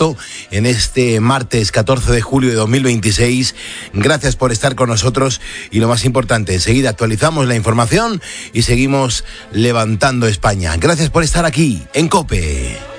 directo en este martes 14 de julio de 2026. Gracias por estar con nosotros y lo más importante, enseguida actualizamos la información y seguimos levantando España. Gracias por estar aquí en COPE.